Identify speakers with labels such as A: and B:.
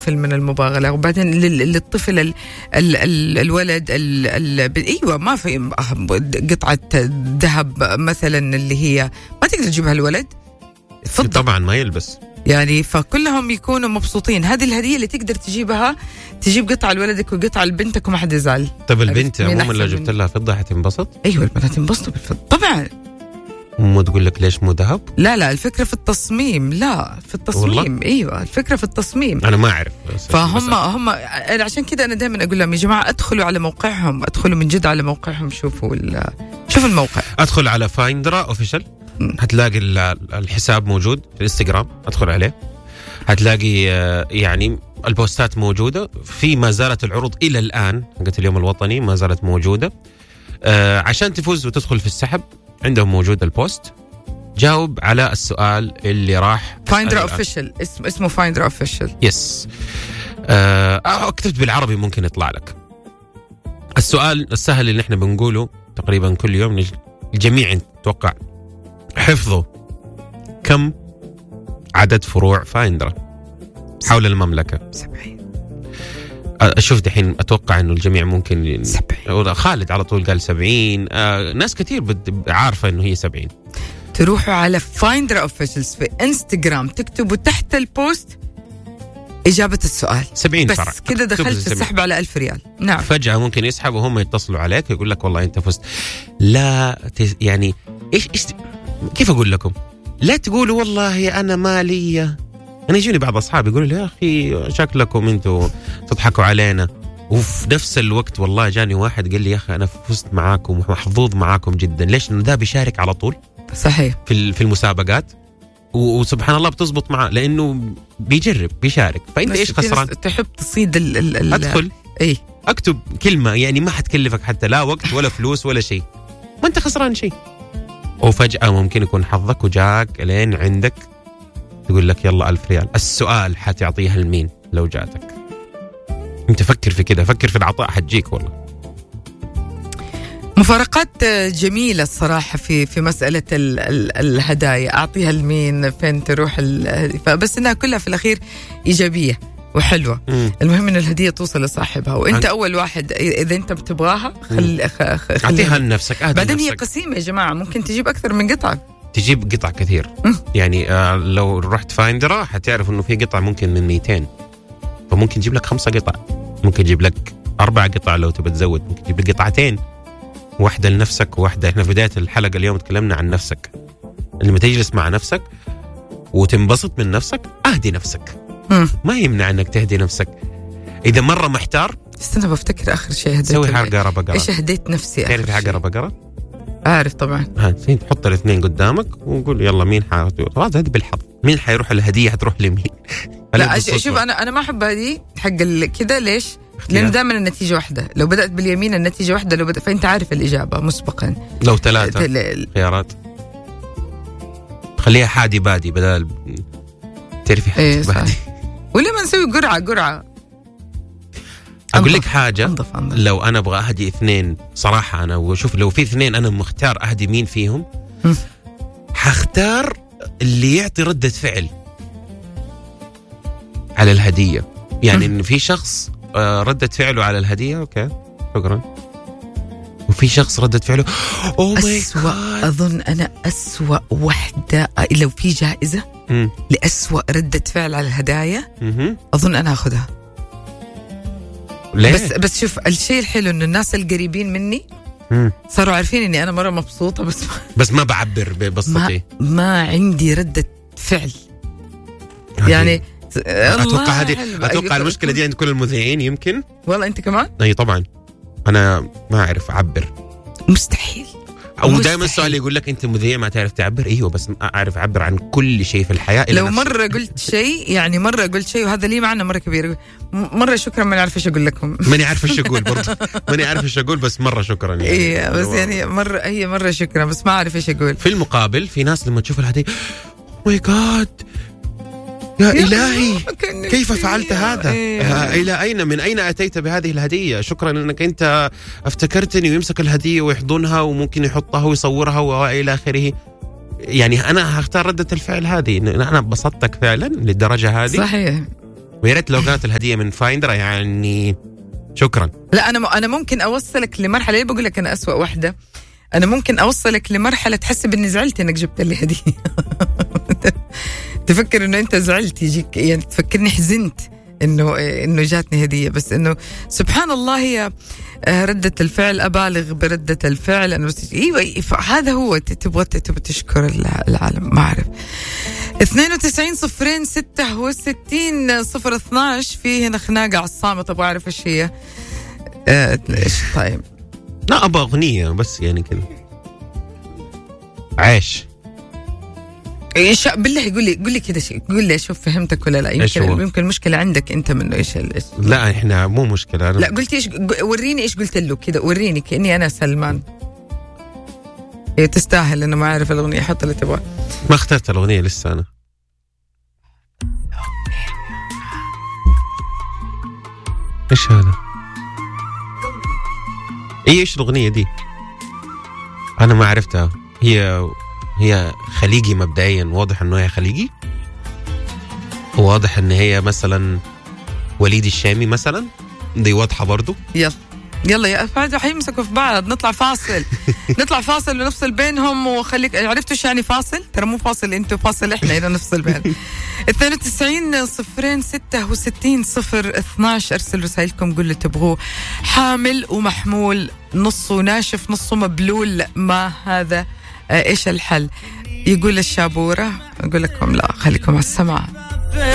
A: من المباغلة. وبعدين للطفل الولد ايوه ما في قطعة ذهب مثلا اللي هي ما تقدر تجيبها الولد
B: فضة طبعا ما يلبس
A: يعني، فكلهم يكونوا مبسوطين. هذه الهدية اللي تقدر تجيبها، تجيب قطعة لولدك وقطعة لبنتك وما حد يزعل.
B: طب البنت عموما لو جبت لها فضة حتنبسط؟
A: ايوه البنات ينبسطوا بالفضة طبعا.
B: مو تقول لك ليش مو ذهب؟
A: لا الفكرة في التصميم. لا في التصميم والله؟ ايوه الفكرة في التصميم.
B: انا ما اعرف
A: فهم عشان كده انا دائما اقول لهم يا جماعة ادخلوا على موقعهم، ادخلوا من جد على موقعهم، شوفوا الموقع.
B: ادخل على فايندرا اوفيشال، هتلاقي الحساب موجود في الانستغرام، ادخل عليه هتلاقي يعني البوستات موجودة في، ما زالت العروض إلى الآن حقت اليوم الوطني ما زالت موجودة. عشان تفوز وتدخل في السحب عندهم موجود البوست، جاوب على السؤال اللي راح
A: فايندرا اوفيشال، اسمه فايندرا اوفيشال.
B: يس كتبت بالعربي ممكن يطلع لك. السؤال السهل اللي احنا بنقوله تقريبا كل يوم، الجميع توقع حفظه كم عدد فروع فايندرا حول المملكة؟
A: 70.
B: أشوف دحين أتوقع إنه الجميع ممكن
A: 70.
B: خالد على طول قال 70. ناس كتير عارفة إنه هي 70.
A: تروحوا على فايندرا اوفيشلز في انستغرام، تكتبوا تحت البوست إجابة السؤال
B: 70
A: بس
B: فرع،
A: كده دخلت في السحب على 1000 ريال. نعم.
B: فجأة ممكن يسحبوا وهم يتصلوا عليك يقول لك والله أنت فزت. لا يعني إيش كيف أقول لكم؟ لا تقولوا والله أنا مالية. أنا يجوني بعض أصحابي يقولوا لي يا أخي شكلكم أنتوا تضحكوا علينا، وفي نفس الوقت والله جاني واحد قال لي يا أخي أنا فزت معاكم ومحظوظ معاكم جدا. ليش؟ إنه ده بيشارك على طول
A: صحيح
B: في المسابقات، وسبحان الله بتزبط معاه لأنه بيجرب بيشارك. فأنت إيش خسران؟
A: تحب تصيد
B: أدخل
A: إيه؟
B: أكتب كلمة يعني ما حتكلفك حتى لا وقت ولا فلوس ولا شيء، ما أنت خسران شيء. وفجأة ممكن يكون حظك وجاك لين عندك تقول لك يلا 1000 ريال. السؤال حتعطيها لمين لو جاتك؟ انت فكر في كده، فكر في العطاء حتجيك والله.
A: مفارقات جميلة الصراحة في مسألة الهدايا، أعطيها لمين، فين تروح بس إنها كلها في الأخير إيجابية وحلوة. المهم إن الهدية توصل لصاحبها، وإنت أول واحد إذا أنت بتبغاها
B: أعطيها لنفسك.
A: بعدين هي قسيمة يا جماعة، ممكن تجيب أكثر من قطعة،
B: تجيب قطع كثير. يعني لو رحت فايندرا حتعرف إنه في قطع ممكن من 200، فممكن تجيب لك 5 قطع، ممكن تجيب لك 4 قطع لو تبي تزود، ممكن تجيب لك قطعتين، واحدة لنفسك وواحدة. إحنا في بداية الحلقة اليوم تكلمنا عن نفسك، لما تجلس مع نفسك وتنبسط من نفسك أهدي نفسك. ما يمنع أنك تهدي نفسك. إذا مرة محتار
A: استنى بفتكر آخر شيء هديت،
B: سوي عقرة بقرة.
A: إيش هديت نفسي؟
B: تعرف عقرة بقرة؟
A: أعرف طبعا.
B: تحط الاثنين قدامك وقول يلا مين هذا بالحظ مين حيروح الهدية هتروح لمين.
A: لا شوف أنا ما أحب هذه حق كذا. ليش؟ لأنه دائما النتيجة واحدة، لو بدأت باليمين النتيجة واحدة، لو فأنت عارف الإجابة مسبقا.
B: لو 3 خيارات خليها حادي بادي بدل تعرفي حادي بادي.
A: ولا ما نسوي قرعة.
B: أقول لك حاجة،
A: أنظف.
B: لو أنا أبغى أهدي 2 صراحة، أنا وشوف لو في 2 أنا مختار أهدي مين فيهم، حختار اللي يعطي ردة فعل على الهدية. يعني إن في شخص ردة فعله على الهدية أوكي شكرا، وفي شخص ردة فعله
A: أسوأ. أظن أنا أسوأ وحدة لو في جائزة لأسوأ ردة فعل على الهدايا أظن أنا أخذها.
B: ليه؟
A: بس شوف الشيء الحلو إنه الناس القريبين مني صاروا عارفين إني أنا مرة مبسوطة، بس
B: ما بعبر ببسطتي،
A: ما عندي ردة فعل. يعني
B: أتوقع المشكلة دي عند كل المذيعين يمكن.
A: والله أنت كمان؟
B: أي طبعا أنا ما أعرف أعبر،
A: مستحيل.
B: أو دائما السؤال يقول لك أنت مذيع ما تعرف تعبر. إيوه بس أعرف أعبر عن كل شيء في الحياة.
A: لو مرة قلت شيء، يعني مرة قلت شيء وهذا لي معنى مرة كبير، مرة شكرا ما نعرف إيش أقول لكم.
B: ماني عارف إيش أقول برضه، ماني عارف إيش أقول، بس مرة شكرا يعني.
A: إيه بس يعني مرة شكرا بس ما أعرف إيش أقول.
B: في المقابل في ناس لما تشوف الهدية ماي جاد يا إلهي كيف فعلت هذا؟ إلى أين من أين أتيت بهذه الهدية؟ شكرا أنك أنت افتكرتني، ويمسك الهدية ويحضنها وممكن يحطها ويصورها وإلى آخره. يعني أنا هختار ردة الفعل هذه، أنا بسطتك فعلا للدرجة هذه.
A: صحيح.
B: ويا ريت لو كانت الهدية من فايندر يعني شكرا.
A: لا أنا ممكن أوصلك لمرحلة، ليه بقول لك أنا أسوأ واحدة، أنا ممكن أوصلك لمرحلة تحسب إني زعلت إنك جبت لي هدية. تفكر إنه أنت زعلت يجيك، يعني تفكرني حزنت إنه جاتني هدية، بس إنه سبحان الله هي ردة الفعل. أبالغ بردة الفعل أنه إيوه هذا هو، تبغى تشكر العالم. ما أعرف. 92-066-012 فيه هنا خناقة على الصامت، أبغى أعرف إيش هي. إيش طيب؟
B: لا أبغى أغنية بس يعني كده عاش.
A: ايش بالله قول لي كده، قول لي اشوف فهمتك ولا لا. يمكن المشكله عندك انت منه. ايش
B: لا احنا مو مشكله.
A: لا قلت ايش، وريني ايش قلت له كده، وريني كاني انا سلمان. هي تستاهل. انا ما اعرف الاغنيه، حط اللي تبغى.
B: ما اخترت الاغنيه لسه انا. ايش هذا؟ ايش الاغنيه دي؟ انا ما عرفتها. هي خليجي مبدئيا، واضح انه هي خليجي، واضح ان هي مثلا وليد الشامي مثلا، دي واضحه برضو.
A: يلا يا بعد حيمسكوا في بعض. نطلع فاصل. نطلع فاصل ونفصل بينهم. وخليك عرفتوا ايش يعني فاصل؟ ترى مو فاصل انتوا، فاصل احنا هنا نفصل بين. 92-066-012 ارسل رسائلكم، قول اللي تبغوه. حامل ومحمول، نصه ناشف نصه مبلول، ما هذا؟ ايش الحل؟ يقول الشابورة. اقول لكم لا، خليكم على السماع.